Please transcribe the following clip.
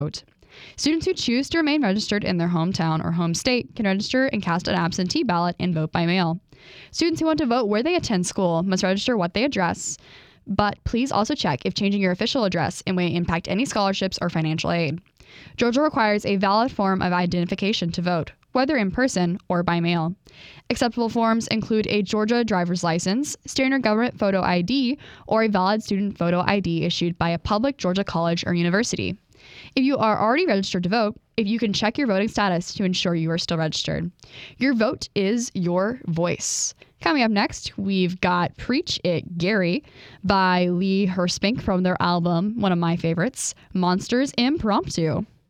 vote. Students who choose to remain registered in their hometown or home state can register and cast an absentee ballot and vote by mail. Students who want to vote where they attend school must register what they address, but please also check if changing your official address may impact any scholarships or financial aid. Georgia requires a valid form of identification to vote, whether in person or by mail. Acceptable forms include a Georgia driver's license, standard government photo ID, or a valid student photo ID issued by a public Georgia college or university. If you are already registered to vote, if you can check your voting status to ensure you are still registered. Your vote is your voice. Coming up next, we've got Preach It, Gary by Lee Herspink from their album, one of my favorites, Monsters Impromptu.